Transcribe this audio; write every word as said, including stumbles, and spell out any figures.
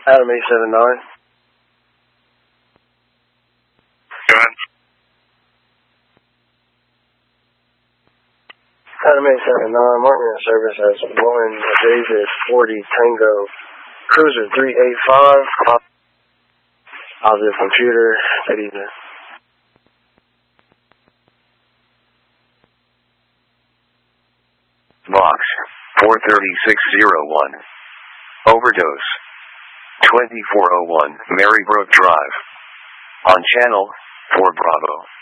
Adam eight seven nine. Go ahead. Adam eight seven nine, marking your service as one David forty Tango Cruiser three eight five. Positive computer. Good evening. Box four three six zero one. Overdose. twenty-four oh one Marybrook Drive. On channel four Bravo.